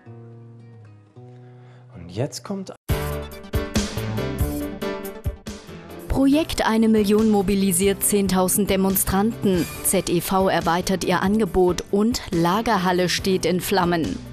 Und jetzt kommt Projekt 1 Million mobilisiert 10.000 Demonstranten. ZEV erweitert ihr Angebot und Lagerhalle steht in Flammen.